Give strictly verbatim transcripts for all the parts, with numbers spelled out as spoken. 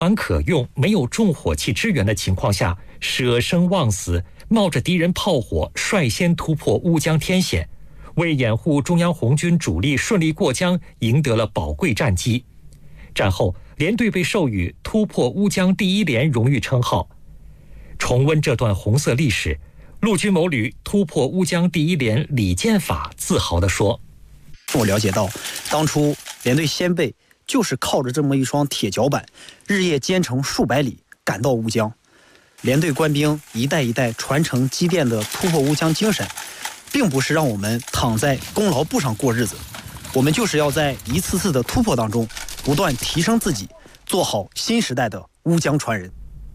安可用、没有重火器支援的情况下，舍生忘死，冒着敌人炮火，率先突破乌江天险，为掩护中央红军主力顺利过江，赢得了宝贵战绩。战后，连队被授予突破乌江第一连荣誉称号。重温这段红色历史，陆军某旅突破乌江第一连李建法自豪地说：“ 我了解到，当初连队先辈就是靠着这么一双铁脚板，日夜兼程数百里赶到乌江。连队官兵一代一代传承积淀的突破乌江精神，并不是让我们躺在功劳簿上过日子，我们就是要在一次次的突破当中，不断提升自己，做好新时代的乌江传人。”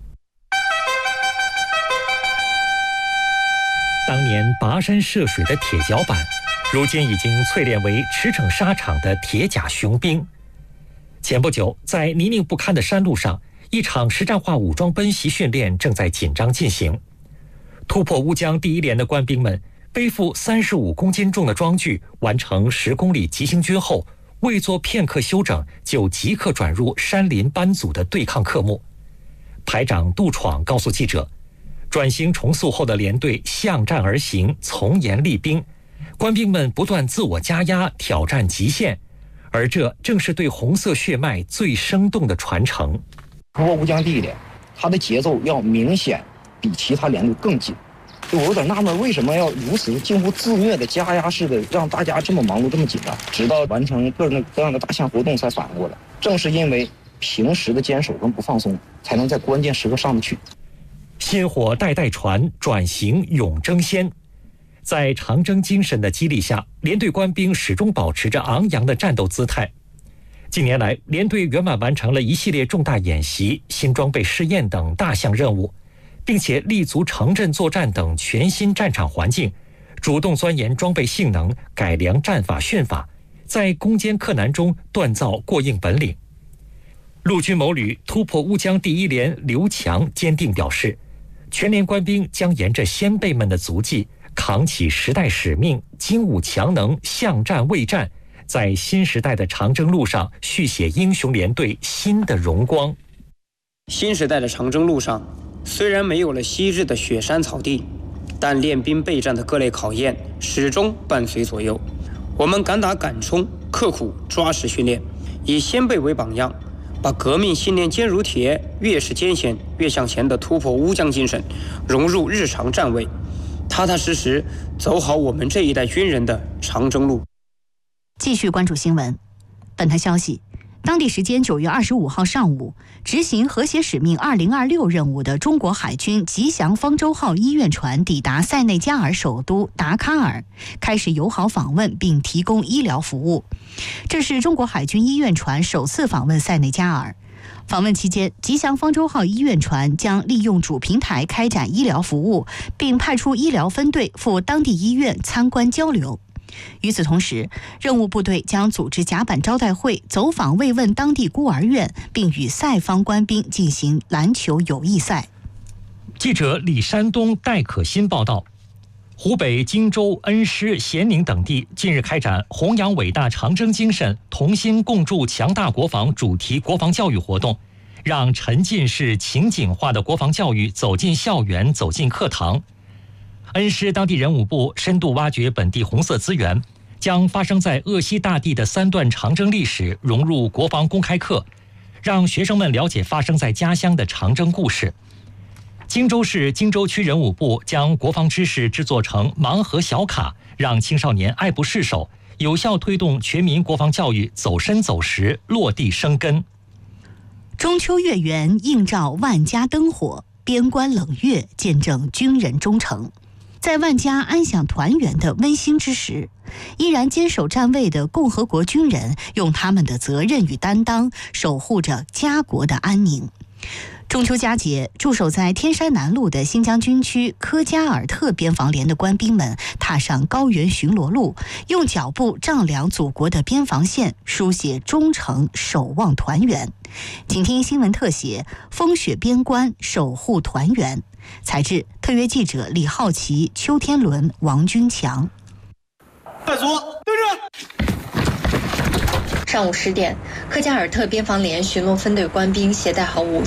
当年跋山涉水的铁脚板，如今已经淬炼为驰骋沙场的铁甲雄兵。前不久，在泥泞不堪的山路上，一场实战化武装奔袭训练正在紧张进行。突破乌江第一连的官兵们背负三十五公斤重的装具，完成十公里急行军后，未做片刻休整，就即刻转入山林班组的对抗科目。排长杜闯告诉记者，转型重塑后的连队向战而行，从严厉兵，官兵们不断自我加压，挑战极限，而这正是对红色血脉最生动的传承。 突破乌江第一连，它的节奏要明显比其他连队更紧。就我有点纳闷，为什么要如此近乎自虐的加压式的让大家这么忙碌这么紧张，直到完成各种各样的大项活动才反应过来。正是因为平时的坚守跟不放松，才能在关键时刻上得去。 薪火代代传，转型永争先。在长征精神的激励下，连队官兵始终保持着昂扬的战斗姿态。近年来，连队圆满完成了一系列重大演习、新装备试验等大项任务，并且立足城镇作战等全新战场环境，主动钻研装备性能，改良战法训法，在攻坚克难中锻造过硬本领。陆军某旅突破乌江第一连刘强坚定表示，全连官兵将沿着先辈们的足迹，扛起时代使命，精武强能，向战卫战，在新时代的长征路上续写英雄连队新的荣光。 新时代的长征路上，虽然没有了昔日的雪山草地，但练兵备战的各类考验始终伴随左右。我们敢打敢冲，刻苦抓实训练，以先辈为榜样，把革命信念坚如铁，越是艰险越向前的突破乌江精神融入日常战位，踏踏实实走好我们这一代军人的长征路。 继续关注新闻。本台消息，当地时间九月二十五号上午，执行和谐使命二零二六任务的中国海军吉祥方舟号医院船抵达塞内加尔首都达喀尔，开始友好访问并提供医疗服务。这是中国海军医院船首次访问塞内加尔。访问期间，吉祥方舟号医院船将利用主平台开展医疗服务，并派出医疗分队赴当地医院参观交流。与此同时，任务部队将组织甲板招待会，走访慰问当地孤儿院，并与塞方官兵进行篮球友谊赛。 记者李山东、戴可欣报道。湖北荆州、恩施、咸宁等地近日开展弘扬伟大长征精神，同心共筑强大国防主题国防教育活动，让沉浸式情景化的国防教育走进校园，走进课堂。恩施当地人武部深度挖掘本地红色资源，将发生在鄂西大地的三段长征历史融入国防公开课，让学生们了解发生在家乡的长征故事。荆州市荆州区人武部将国防知识制作成盲盒小卡，让青少年爱不释手，有效推动全民国防教育走深走实，落地生根。 中秋月圆映照万家灯火，边关冷月见证军人忠诚。在万家安享团圆的温馨之时，依然坚守站位的共和国军人用他们的责任与担当，守护着家国的安宁。中秋佳节，驻守在天山南路的新疆军区科加尔特边防连的官兵们踏上高原巡逻路，用脚步丈量祖国的边防线，书写忠诚，守望团圆。请听新闻特写：风雪边关，守护团圆。采制特约记者李浩奇、邱天伦、王军强。 快速对着。 上午十点，克加尔特边防连巡逻分队官兵携带好武